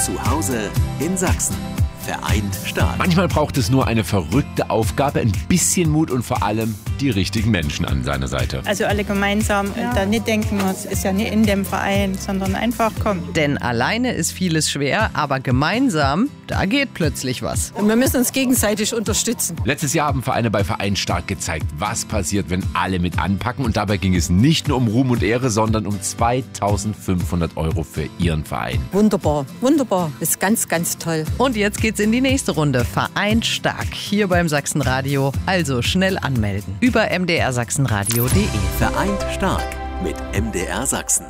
Zu Hause in Sachsen. Vereint stark. Manchmal braucht es nur eine verrückte Aufgabe, ein bisschen Mut und vor allem die richtigen Menschen an seiner Seite. Also alle gemeinsam und da nicht denken, es ist ja nicht in dem Verein, sondern einfach kommen. Denn alleine ist vieles schwer, aber gemeinsam, da geht plötzlich was. Und wir müssen uns gegenseitig unterstützen. Letztes Jahr haben Vereine bei Vereint stark gezeigt, was passiert, wenn alle mit anpacken. Und dabei ging es nicht nur um Ruhm und Ehre, sondern um 2.500 € für ihren Verein. Wunderbar, wunderbar. Ist ganz, ganz toll. Und jetzt geht's in die nächste Runde. Vereint stark hier beim Sachsenradio. Also schnell anmelden. Über mdrsachsenradio.de. Vereint stark mit MDR Sachsen.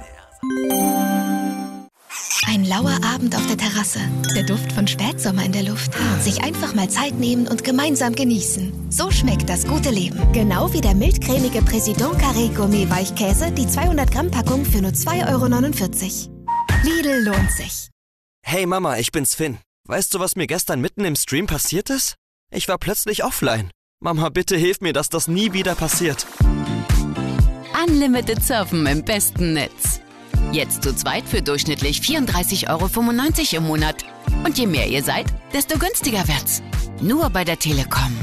Ein lauer Abend auf der Terrasse. Der Duft von Spätsommer in der Luft. Sich einfach mal Zeit nehmen und gemeinsam genießen. So schmeckt das gute Leben. Genau wie der mildcremige Président Carré Gourmet Weichkäse, die 200 Gramm Packung für nur 2,49 €. Lidl lohnt sich. Hey Mama, ich bin's Finn. Weißt du, was mir gestern mitten im Stream passiert ist? Ich war plötzlich offline. Mama, bitte hilf mir, dass das nie wieder passiert. Unlimited Surfen im besten Netz. Jetzt zu zweit für durchschnittlich 34,95 € im Monat. Und je mehr ihr seid, desto günstiger wird's. Nur bei der Telekom.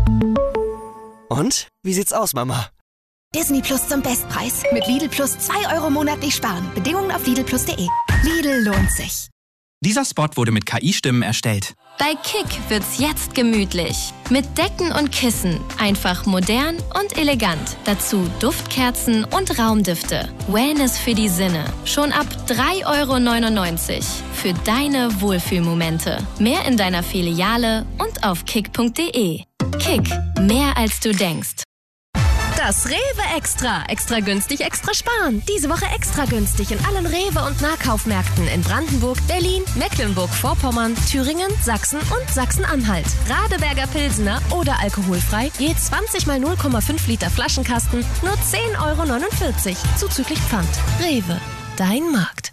Und? Wie sieht's aus, Mama? Disney Plus zum Bestpreis. Mit Lidl Plus 2 € monatlich sparen. Bedingungen auf lidlplus.de. Lidl lohnt sich. Dieser Spot wurde mit KI-Stimmen erstellt. Bei Kick wird's jetzt gemütlich. Mit Decken und Kissen. Einfach modern und elegant. Dazu Duftkerzen und Raumdüfte. Wellness für die Sinne. Schon ab 3,99 € für deine Wohlfühlmomente. Mehr in deiner Filiale und auf kick.de. Kick. Mehr als du denkst. Das Rewe Extra. Extra günstig, extra sparen. Diese Woche extra günstig in allen Rewe- und Nahkaufmärkten in Brandenburg, Berlin, Mecklenburg-Vorpommern, Thüringen, Sachsen und Sachsen-Anhalt. Radeberger Pilsener oder alkoholfrei, je 20 mal 0,5 Liter Flaschenkasten, nur 10,49 € zuzüglich Pfand. Rewe, dein Markt.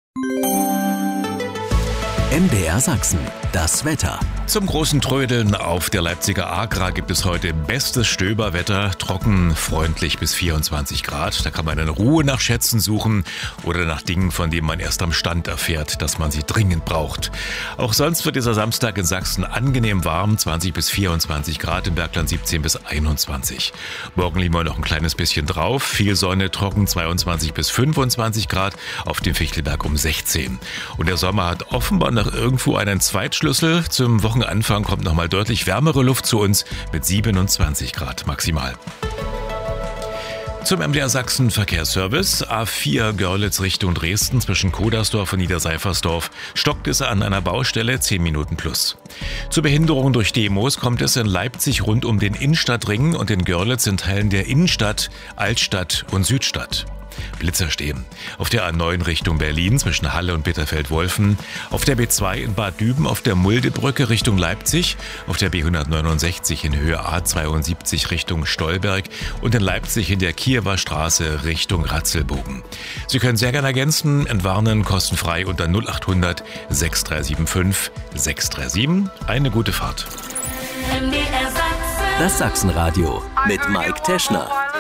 MDR Sachsen. Das Wetter. Zum großen Trödeln auf der Leipziger Agra gibt es heute bestes Stöberwetter, trocken, freundlich bis 24 Grad. Da kann man in Ruhe nach Schätzen suchen oder nach Dingen, von denen man erst am Stand erfährt, dass man sie dringend braucht. Auch sonst wird dieser Samstag in Sachsen angenehm warm, 20 bis 24 Grad, im Bergland 17 bis 21. Morgen liegen wir noch ein kleines bisschen drauf, viel Sonne, trocken, 22 bis 25 Grad, auf dem Fichtelberg um 16. Und der Sommer hat offenbar noch irgendwo einen Zweitschlüssel. Zum Wochenanfang kommt nochmal deutlich wärmere Luft zu uns mit 27 Grad maximal. Zum MDR Sachsen Verkehrsservice. A4 Görlitz Richtung Dresden zwischen Kodersdorf und Niederseifersdorf stockt es an einer Baustelle 10 Minuten plus. Zur Behinderung durch Demos kommt es in Leipzig rund um den Innenstadtring und in Görlitz in Teilen der Innenstadt, Altstadt und Südstadt. Blitzer stehen. Auf der A9 Richtung Berlin zwischen Halle und Bitterfeld-Wolfen, auf der B2 in Bad Düben, auf der Muldebrücke Richtung Leipzig, auf der B169 in Höhe A72 Richtung Stolberg und in Leipzig in der Kiewer Straße Richtung Ratzelbogen. Sie können sehr gerne ergänzen, entwarnen, kostenfrei unter 0800 6375 637. Eine gute Fahrt. Das Sachsenradio mit Mike Teschner.